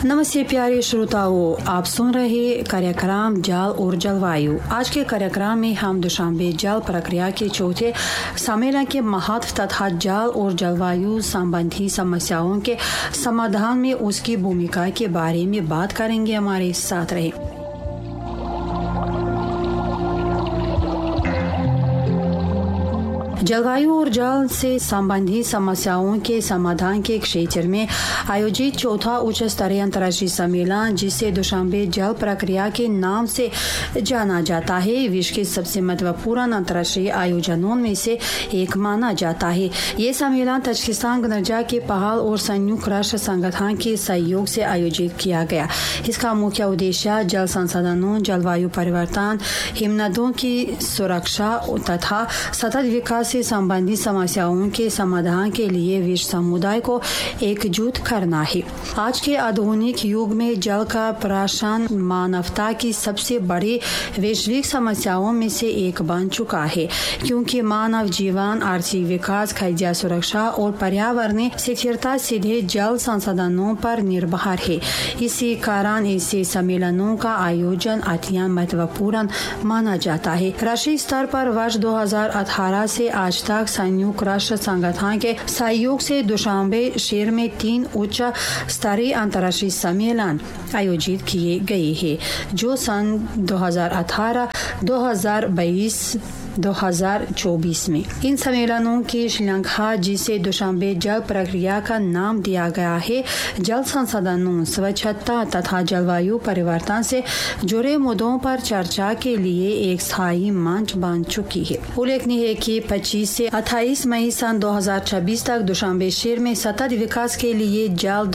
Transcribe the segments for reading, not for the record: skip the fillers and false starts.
नमस्ते प्यारे श्रोताओं, आप सुन रहे कार्यक्रम जल और जलवायु। आज के कार्यक्रम में हम दुशांबे जल प्रक्रिया के चौथे सम्मेलन के महत्व तथा जल और जलवायु संबंधी समस्याओं के समाधान में उसकी भूमिका के बारे में बात करेंगे। हमारे साथ रहे। जलवायु और जल से संबंधित समस्याओं के समाधान के क्षेत्र में आयोजित चौथा उच्च स्तरीय अंतर्राष्ट्रीय सम्मेलन, जिसे दुशांबे जल प्रक्रिया के नाम से जाना जाता है, विश्व के सबसे महत्वपूर्ण अंतर्राष्ट्रीय आयोजनों में से एक माना जाता है। ये सम्मेलन तजाकिस्तान गणराज्य के पहल और संयुक्त राष्ट्र संगठन के सहयोग से आयोजित किया गया। इसका मुख्य उद्देश्य जल संसाधनों, जलवायु परिवर्तन, हिमनदों की सुरक्षा तथा सतत विकास से संबंधित समस्याओं के समाधान के लिए विश्व समुदाय को एकजुट करना है। आज के आधुनिक युग में जल का प्रश्न मानवता की सबसे बड़ी वैश्विक समस्याओं में से एक बन चुका है, क्योंकि मानव जीवन, आर्थिक विकास, खाद्य सुरक्षा और पर्यावरणीय स्थिरता सीधे जल संसाधनों पर निर्भर है। इसी कारण ऐसे सम्मेलनों का आयोजन अत्यंत महत्वपूर्ण माना जाता है। राष्ट्रीय स्तर पर वर्ष 2018 से आज तक संयुक्त राष्ट्र संगठन के सहयोग से दुशांबे शहर में 3 उच्च स्तरीय अंतर्राष्ट्रीय सम्मेलन आयोजित किए गए हैं, जो सन 2018, 2022, 2024 में। इन सम्मेलनों की श्रृंखला, जिसे दुशांबे जल प्रक्रिया का नाम दिया गया है, जल संसाधनों, स्वच्छता तथा जलवायु परिवर्तन से जुड़े मुद्दों पर चर्चा के लिए एक स्थायी मंच बन चुकी है। उल्लेखनीय है कि 25 से 28 मई सन 2026 तक दुशांबे शहर में सतत विकास के लिए जल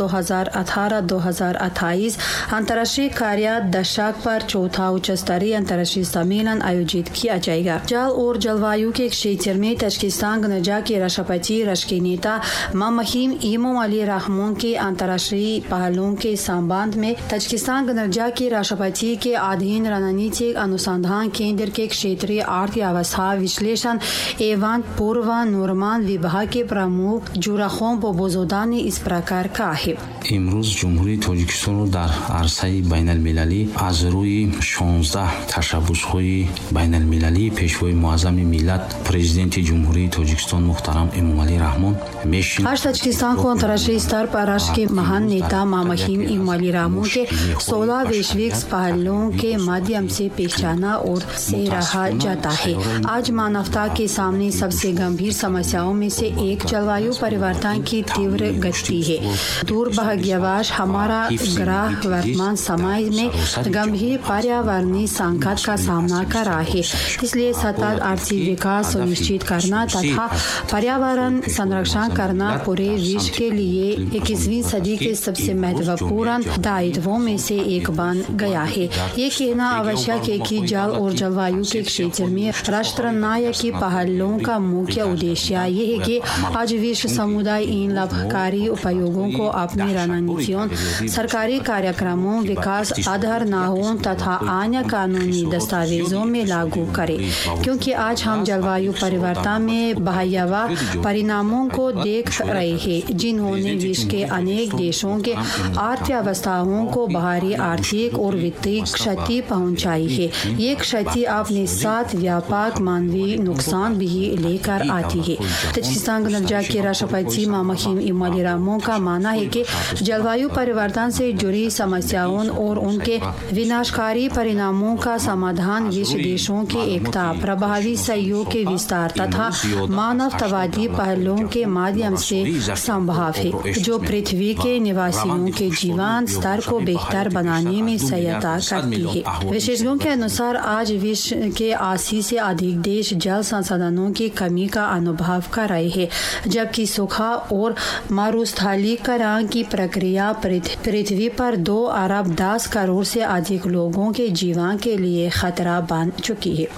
2018-2028 अंतर्राष्ट्रीय कार्य दशक पर चौथा उच्च स्तरीय अंतर्राष्ट्रीय सम्मेलन आयोजित किया जाएगा। जल और जलवायु के क्षेत्र में तजाकिस्तान गणराज्य के राष्ट्रपति, राष्ट्र के नेता मामहीम इमामोली रहमान के अंतर्राष्ट्रीय पहलों के संबंध में तजाकिस्तान गणराज्य के राष्ट्रपति के अधीन रणनीतिक अनुसंधान केंद्र के क्षेत्रीय अर्थव्यवस्था विश्लेषण एवं पूर्वानुमान विभाग के प्रमुख जुराखोम बोबोजोदा ने इस प्रकार कहा है। امروز جمهوری تاجیکستان رو در عرصه بین المللی از روی 16 تشبس‌های بین المللی پیشوای معظم ملت प्रेसिडेंट जमहूरी ताजिकिस्तान मुहतरम इमामोली रहमान आज तजाकिस्तान को अंतर्राष्ट्रीय स्तर पर राष्ट्र के महान नेता मामहीम इमामोली रहमान के 16 वैश्विक पहलों के माध्यम से पहचाना और से रहा जाता है। आज मानवता के सामने सबसे गंभीर समस्याओं में से एक जलवायु परिवर्तन की तीव्र गति है। दुर्भाग्यवश हमारा ग्रह वर्तमान समय में गंभीर पर्यावरणीय संकट का सामना कर रहा है। इसलिए सतत आर्थिक विकास सुनिश्चित करना तथा पर्यावरण संरक्षण करना पूरे विश्व के लिए 21वीं सदी के सबसे महत्वपूर्ण दायित्वों में से एक बन गया है। ये कहना आवश्यक है कि जल और जलवायु के क्षेत्र में राष्ट्रनायकी पहलों का मुख्य उद्देश्य ये है कि आज विश्व समुदाय इन लाभकारी उपयोगों को अपनी रणनीतियों, सरकारी कार्यक्रमों, विकास अवधारणाओं तथा अन्य कानूनी दस्तावेजों में लागू करे, क्योंकि आज हम जलवायु परिवर्तन में भयावह परिणामों को देख रहे हैं, जिन्होंने विश्व के अनेक देशों के अर्थव्यवस्थाओं को भारी आर्थिक और वित्तीय क्षति पहुंचाई है। ये क्षति अपने साथ व्यापक मानवीय नुकसान भी लेकर आती है। तजाकिस्तान गणराज्य के राष्ट्रपति मामहीम इमामोली रहमान का मानना है कि जलवायु परिवर्तन से जुड़ी समस्याओं और उनके विनाशकारी परिणामों का समाधान विश्व देशों की एकता, प्रभावी सहयोग के विस्तार तथा मानवतावादी पहलों के माध्यम से संभव है, जो पृथ्वी के निवासियों के जीवन स्तर को बेहतर बनाने में सहायता करती है। विशेषज्ञों के अनुसार आज विश्व के 80 से अधिक देश जल संसाधनों की कमी का अनुभव कर रहे हैं, जबकि सूखा और मरुस्थलीकरण की प्रक्रिया पृथ्वी पर 2 अरब 10 करोड़ से अधिक लोगों के जीवन के लिए खतरा बन चुकी है।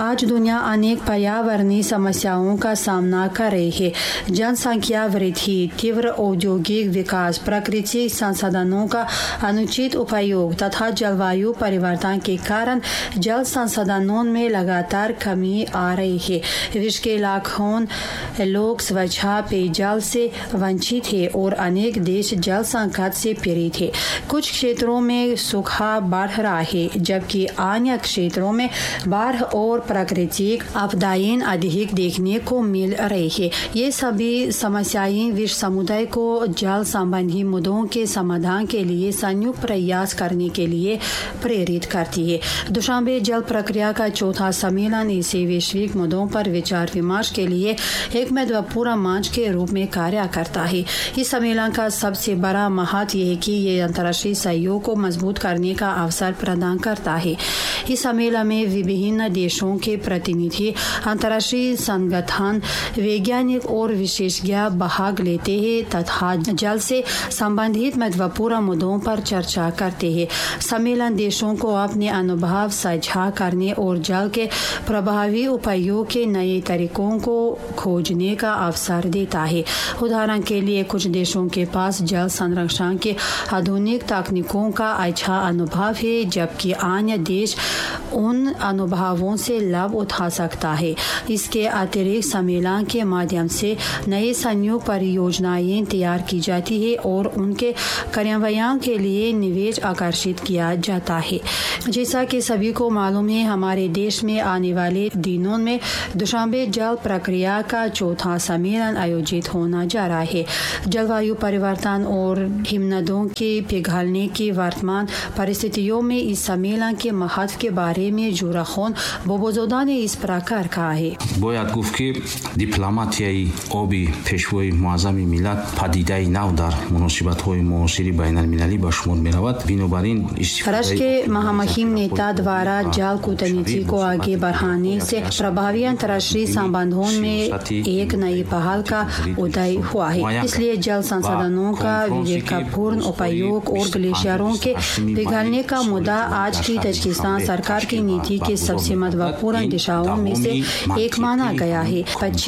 आज दुनिया अनेक पर्यावरणीय समस्याओं का सामना कर रही है। जनसंख्या वृद्धि, तीव्र औद्योगिक विकास, प्राकृतिक संसाधनों का अनुचित उपयोग तथा जलवायु परिवर्तन के कारण जल संसाधनों में लगातार कमी आ रही है। विश्व के लाखों लोग स्वच्छ पेयजल से वंचित हैं और अनेक देश जल संकट से पीड़ित हैं। कुछ क्षेत्रों में सूखा बढ़ रहा है, जबकि अन्य क्षेत्रों में बाढ़ और प्राकृतिक आपदाएं अधिक देखने को मिल रही है। ये सभी समस्याएं विश्व समुदाय को जल संबंधी मुद्दों के समाधान के लिए संयुक्त प्रयास करने के लिए प्रेरित करती है। दुशांबे जल प्रक्रिया का चौथा सम्मेलन इसे वैश्विक मुद्दों पर विचार विमर्श के लिए एक महत्वपूर्ण मंच के रूप में कार्य करता है। इस सम्मेलन का सबसे बड़ा महत्व यह है कि ये अंतर्राष्ट्रीय सहयोग को मजबूत करने का अवसर प्रदान करता है। इस सम्मेलन में विभिन्न देशों के प्रतिनिधि, अंतर्राष्ट्रीय संगठन, वैज्ञानिक और विशेषज्ञ भाग लेते हैं तथा जल से संबंधित महत्वपूर्ण मुद्दों पर चर्चा करते हैं। सम्मेलन देशों को अपने अनुभव साझा करने और जल के प्रभावी उपयोग के नए तरीकों को खोजने का अवसर देता है। उदाहरण के लिए कुछ देशों के पास जल संरक्षण के आधुनिक तकनीकों का अच्छा अनुभव है, जबकि अन्य देश उन अनुभवों से लाभ उठा सकता है। इसके अतिरिक्त सम्मेलन के माध्यम से नए संयुक्त परियोजनाएं तैयार की जाती है और उनके कार्यान्वयन के लिए निवेश आकर्षित किया जाता है। जैसा कि सभी को मालूम है, हमारे देश में आने वाले दिनों में दुशांबे जल प्रक्रिया का चौथा सम्मेलन आयोजित होना जा रहा है। जलवायु परिवर्तन और हिमनदों के पिघलने की वर्तमान परिस्थितियों में इस सम्मेलन के महत्व के बारे में जुराखोन बोबोजोदा ने इस प्रकार कहा है। باید گفت که دیپلماتیای آبی پیشوای معظم ملت پدیده نو در مناسبت‌های معاصر بین‌المللی به شمار می‌رود. بنابراین राष्ट्र के महामहिम नेता द्वारा जल कूटनीति को आगे बढ़ाने से प्रभावी अंतर्राष्ट्रीय संबंधों में एक नई पहल का उदय हुआ है। इसलिए जल संसाधनों का विवेकपूर्ण उपयोग और ग्लेशियरों के पिघलने का मुद्दा आज की तजिकिस्तान सरकार की नीति के सबसे महत्वपूर्ण दिशाओं में से एक माना गया है।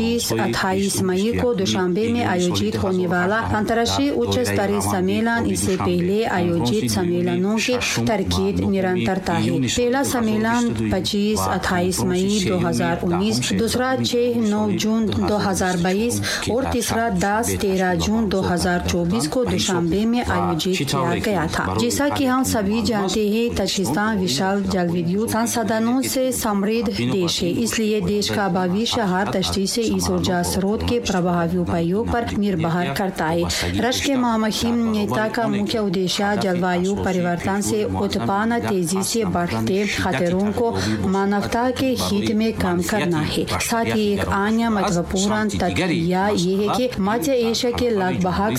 25-28 मई को दुशांबे में आयोजित होने वाला अंतर्राष्ट्रीय उच्च स्तरीय सम्मेलन इससे पहले आयोजित सम्मेलनों की तरकीब निरंतरता है। पहला सम्मेलन 25-28 मई 2019, दूसरा 6-9 जून 2022 और तीसरा 10-13 जून 2024 को दुशांबे में आयोजित किया गया था। जैसा कि हम सभी जानते हैं, तजिकिस्तान विशाल जल विद्युत संसाधनों से समृद्ध देश है। इसलिए देश का भविष्य हर दृष्टि से इस ऊर्जा स्रोत के प्रभावी उपयोग पर निर्भर करता है। राष्ट्र के महामहिम नेता का मुख्य उद्देश्य जलवायु परिवर्तन से उत्पन्न तेजी से बढ़ते खतरों को मानवता के हित में कम करना है। साथ ही एक अन्य महत्वपूर्ण तथ्य ये है कि मध्य एशिया के लगभग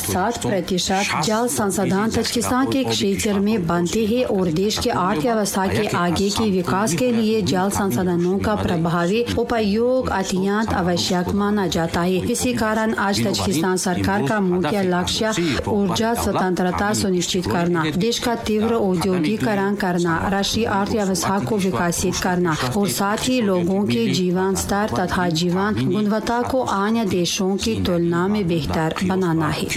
7% जल संसाधन तजिकिस्तान के क्षेत्र में बनते हैं और देश के अर्थव्यवस्था के आगे के विकास के लिए जल संसाधनों का प्रभावी उपयोग अत्यंत आवश्यक माना जाता है। इसी कारण आज तजिकिस्तान सरकार का मुख्य लक्ष्य ऊर्जा स्वतंत्रता सुनिश्चित करना, देश का तीव्र औद्योगिकरण करना, राष्ट्रीय अर्थव्यवस्था को विकसित करना और साथ ही लोगों के जीवन स्तर तथा जीवन गुणवत्ता को अन्य देशों की तुलना में बेहतर बनाना है।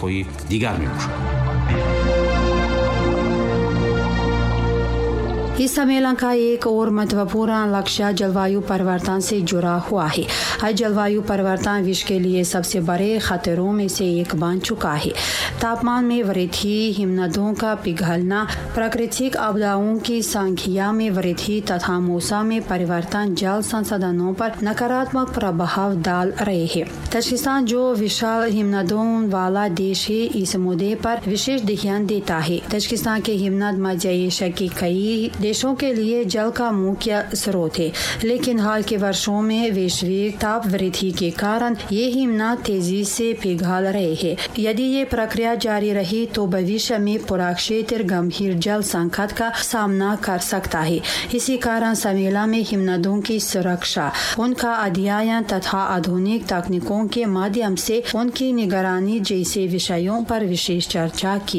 इस सम्मेलन का एक और महत्वपूर्ण लक्ष्य जलवायु परिवर्तन से जुड़ा हुआ है। आज जलवायु परिवर्तन विश्व के लिए सबसे बड़े खतरों में से एक बन चुका है। तापमान में वृद्धि, हिमनदों का पिघलना, प्राकृतिक आपदाओं की संख्या में वृद्धि तथा मौसम में परिवर्तन जल संसाधनों पर नकारात्मक प्रभाव डाल रहे हैं। तजिकिस्तान जो विशाल हिमनदों वाला देश है, इस मुद्दे पर विशेष ध्यान देता है। तजिकिस्तान के हिमनद मध्य एशिया की कई देशों के लिए जल का मुख्य स्रोत है, लेकिन हाल के वर्षों में वैश्विक ताप वृद्धि के कारण ये हिमनद तेजी से पिघल रहे हैं। यदि ये प्रक्रिया जारी रही तो भविष्य में पूरा क्षेत्र गंभीर जल संकट का सामना कर सकता है। इसी कारण सम्मेलन में हिमनदों की सुरक्षा, उनका अध्ययन तथा आधुनिक तकनीकों के माध्यम से उनकी निगरानी जैसे विषयों पर विशेष चर्चा की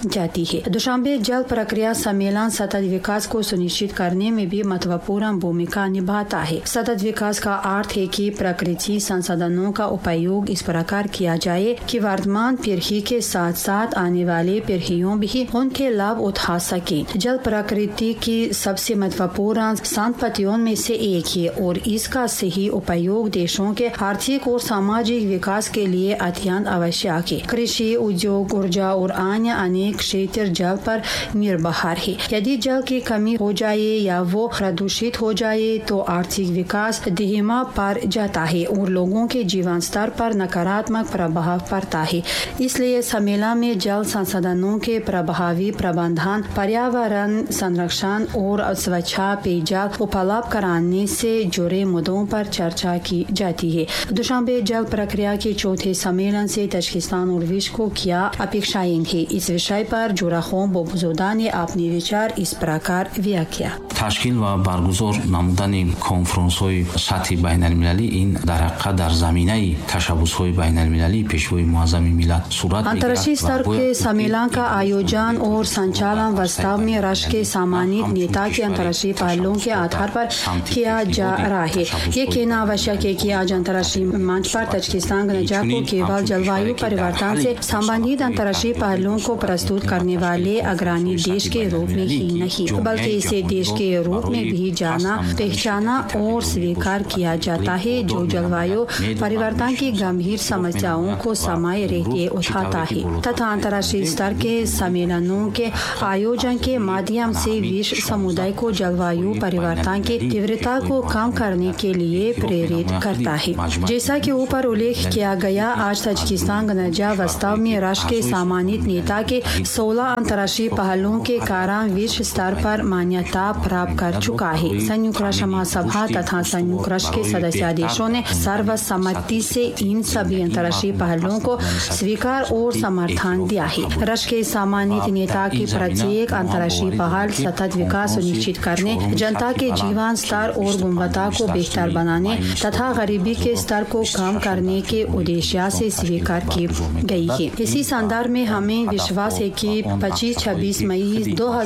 जाती है। दुशांबे जल प्रक्रिया सम्मेलन सतत विकास को सुनिश्चित करने में भी महत्वपूर्ण भूमिका निभाता है। सतत विकास का अर्थ है कि प्रकृति संसाधनों का उपयोग इस प्रकार किया जाए कि वर्तमान पीढ़ी के साथ साथ आने वाले पीढ़ियों भी उनके लाभ उठा सके। जल प्रकृति की सबसे महत्वपूर्ण संपत्तियों में से एक है और इसका सही उपयोग देशों के आर्थिक और सामाजिक विकास के लिए अत्यंत आवश्यक है। कृषि, उद्योग, ऊर्जा और अन्य अनेक क्षेत्र जल पर निर्भर है। यदि जल की कमी हो जाए या वो प्रदूषित हो जाए तो आर्थिक विकास धीमा पड़ जाता है और लोगों के जीवन स्तर पर नकारात्मक प्रभाव पड़ता है। इसलिए सम्मेलन में जल संसाधनों के प्रभावी प्रबंधन, पर्यावरण संरक्षण और स्वच्छ पेयजल उपलब्ध कराने से जुड़े मुद्दों पर चर्चा की जाती है। दुशांबे जल प्रक्रिया के चौथे सम्मेलन से तजाकिस्तान और विश्व को क्या अपेक्षाएं हैं, इस विषय पर जुराखों बोबजोदा ने अपने विचार इस प्रकार व्यक्त किया। तश्कील व बारगузор намудани конференсҳои сатҳи байналмилалӣ ин дар ҳақиқат дар заминаи ташаббусҳои байналмилалии пешвои муаззами миллат сурат мегирад। अंतर्राष्ट्रीय स्तर के सम्मेलन का आयोजन और संचालन वास्तव में राष्ट्र के सम्मानित नेता के अंतर्राष्ट्रीय पहलों के आधार पर किया जा रहा है। ये कहना आवश्यक है कि आज अंतर्राष्ट्रीय मंच पर तजाकिस्तान गणराज्य को केवल जलवायु परिवर्तन से संबंधित अंतर्राष्ट्रीय पहलों को प्रस्तुत करने वाले अग्रणी देश के रूप में ही नहीं बल्कि इसे देश के रूप में भी जाना, पहचाना और स्वीकार किया जाता है जो जलवायु परिवर्तन की गंभीर समस्याओं को समय रहते उठाता है तथा अंतर्राष्ट्रीय स्तर के सम्मेलनों के आयोजन के माध्यम से विश्व समुदाय को जलवायु परिवर्तन की तीव्रता को कम करने के लिए प्रेरित करता है। जैसा कि ऊपर उल्लेख किया गया, आज तजाकिस्तान गणराज्य वास्तव में राष्ट्र के सम्मानित नेता के 16 अंतर्राष्ट्रीय पहलों के कारण विश्व स्तर पर मान्यता प्राप्त कर चुका है। संयुक्त राष्ट्र महासभा तथा संयुक्त राष्ट्र के सदस्य देशों ने सर्वसम्मति से इन सभी अंतर्राष्ट्रीय पहलों को स्वीकार और समर्थन दिया है। राष्ट्र के सम्मानित नेता की प्रत्येक अंतर्राष्ट्रीय पहल सतत विकास सुनिश्चित करने, जनता के जीवन स्तर और गुणवत्ता को बेहतर बनाने तथा गरीबी के स्तर को कम करने के उद्देश्य से स्वीकार की गई है। इसी संदर्भ में हमें विश्वास है कि 25-26 मई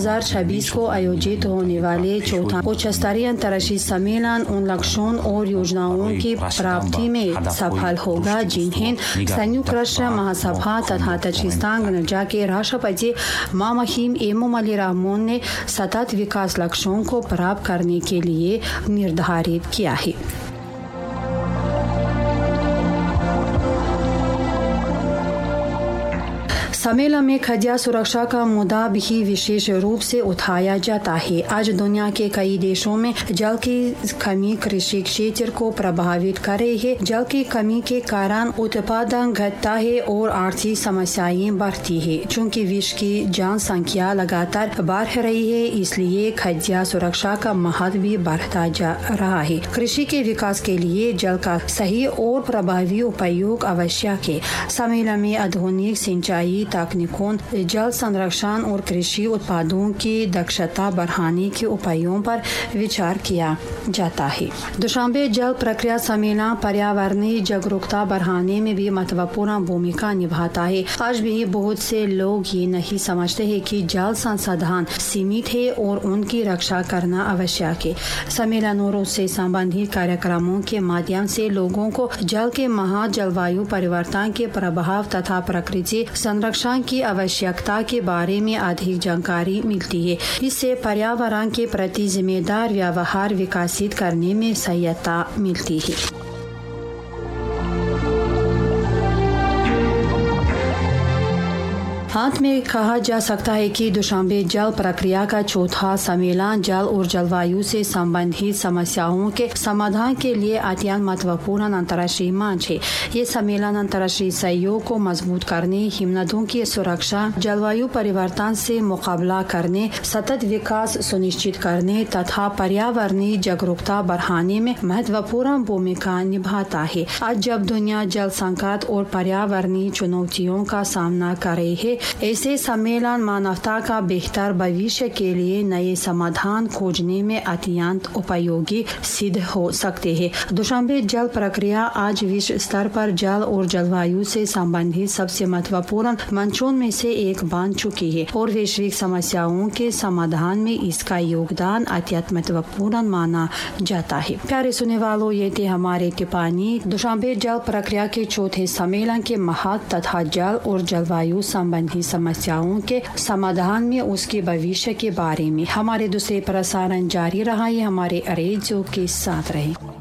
2026 को आयोजित होने वाले चौथा उच्च स्तरीय अंतर्राष्ट्रीय सम्मेलन उन लक्ष्यों और योजनाओं की प्राप्ति में सफल होगा जिन्हें संयुक्त राष्ट्र महासभा तथा तजाकिस्तान गणराज्य के राष्ट्रपति मामाहिम एमोमली रहमान ने सतत विकास लक्ष्यों को प्राप्त करने के लिए निर्धारित किया है। सम्मेलन में खाद्य सुरक्षा का मुद्दा भी विशेष रूप से उठाया जाता है। आज दुनिया के कई देशों में जल की कमी कृषि क्षेत्र को प्रभावित कर रही है। जल की कमी के कारण उत्पादन घटता है और आर्थिक समस्याएं बढ़ती है। चूंकि विश्व की जनसंख्या लगातार बढ़ रही है, इसलिए खाद्य सुरक्षा का महत्व भी बढ़ता जा रहा है। कृषि के विकास के लिए जल का सही और प्रभावी उपयोग आवश्यक है। सम्मेलन में आधुनिक सिंचाई तकनीकों, जल संरक्षण और कृषि उत्पादों की दक्षता बढ़ाने के उपायों पर विचार किया जाता है। दुशांबे जल प्रक्रिया सम्मेलन पर्यावरणीय जागरूकता बढ़ाने में भी महत्वपूर्ण भूमिका निभाता है। आज भी बहुत से लोग ये नहीं समझते हैं कि जल संसाधन सीमित है और उनकी रक्षा करना आवश्यक है। सम्मेलन और उससे संबंधित कार्यक्रमों के माध्यम से लोगों को जल के जलवायु परिवर्तन के प्रभाव तथा प्रकृति संरक्षण की आवश्यकता के बारे में अधिक जानकारी मिलती है। इससे पर्यावरण के प्रति जिम्मेदार व्यवहार विकसित करने में सहायता मिलती है। अंत में कहा जा सकता है कि दुशांबे जल प्रक्रिया का चौथा सम्मेलन जल और जलवायु से संबंधित समस्याओं के समाधान के लिए अत्यंत महत्वपूर्ण अंतर्राष्ट्रीय मंच है। ये सम्मेलन अंतर्राष्ट्रीय सहयोग को मजबूत करने, हिमनदों की सुरक्षा, जलवायु परिवर्तन से मुकाबला करने, सतत विकास सुनिश्चित करने तथा पर्यावरणीय जागरूकता बढ़ाने में महत्वपूर्ण भूमिका निभाता है। आज जब दुनिया जल संकट और पर्यावरणीय चुनौतियों का सामना कर रही है, ऐसे सम्मेलन मानवता का बेहतर भविष्य के लिए नए समाधान खोजने में अत्यंत उपयोगी सिद्ध हो सकते हैं। दुशांबे जल प्रक्रिया आज विश्व स्तर पर जल और जलवायु से संबंधित सबसे महत्वपूर्ण मंचों में से एक बन चुकी है और वैश्विक समस्याओं के समाधान में इसका योगदान अत्यंत महत्वपूर्ण माना जाता है। प्यारे सुनने वालों, ये थे हमारे टिप्पणी दुशांबे जल प्रक्रिया के चौथे सम्मेलन के महत्व तथा जल और जलवायु संबंधी समस्याओं के समाधान में उसके भविष्य के बारे में। हमारे दूसरे प्रसारण जारी रहा है। हमारे रेडियो के साथ रहे।